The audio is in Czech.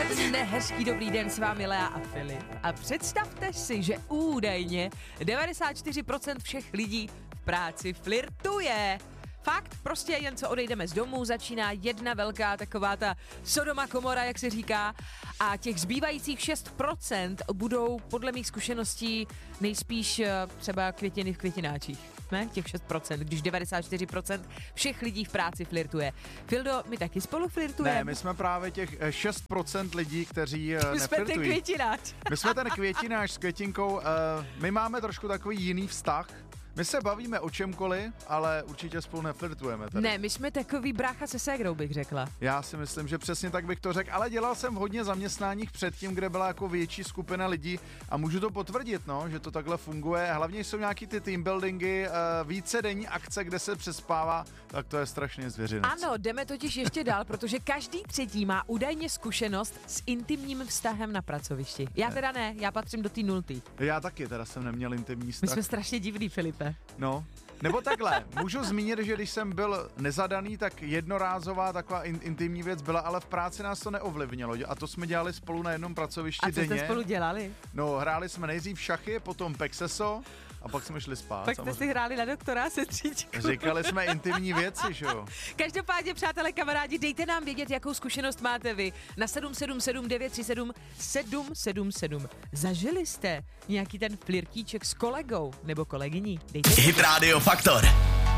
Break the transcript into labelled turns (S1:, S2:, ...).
S1: Hezký dobrý den, s vámi Lea a Filip. A představte si, že údajně 94% všech lidí v práci flirtuje. Fakt, prostě jen co odejdeme z domu, začíná jedna velká taková ta Sodoma Komora, jak se říká, a těch zbývajících 6% budou podle mých zkušeností nejspíš třeba květiny v květináčích. Ne? Těch 6%, když 94% všech lidí v práci flirtuje. Fildo, my taky spolu flirtujeme?
S2: Ne, my jsme právě těch 6% lidí, kteří
S1: My jsme ten květináč.
S2: My jsme ten květináč s květinkou. My máme trošku takový jiný vztah. My se bavíme o čemkoliv, ale určitě spolu neflirtujeme tady.
S1: Ne, my jsme takový brácha se ségrou, bych řekla.
S2: Já si myslím, že přesně tak bych to řekl, ale dělal jsem v hodně zaměstnáních předtím, kde byla jako větší skupina lidí a můžu to potvrdit, no, že to takhle funguje. Hlavně jsou nějaký ty teambuildingy, vícedenní akce, kde se přespává, tak to je strašně zvěřinec.
S1: Ano, jdeme totiž ještě dál, protože každý třetí má údajně zkušenost s intimním vztahem na pracovišti. Já teda ne, já patřím do té nultý.
S2: Já taky teda jsem neměl intimní vztah.
S1: My jsme strašně divný, Filipe.
S2: No, nebo takhle, můžu zmínit, že když jsem byl nezadaný, tak jednorázová taková intimní věc byla, ale v práci nás to neovlivnilo a to jsme dělali spolu na jednom pracovišti denně.
S1: A co jste spolu dělali?
S2: No, hráli jsme nejdřív šachy, potom pexeso a pak jsme šli spát.
S1: Pak jste si hráli na doktora, sestřičku.
S2: Říkali jsme intimní věci, že jo?
S1: Každopádně, přátelé, kamarádi, dejte nám vědět, jakou zkušenost máte vy na 777 937 777. Zažili jste nějaký ten flirtíček s kolegou nebo kolegyní? Dejte.
S3: Hit Radio Faktor.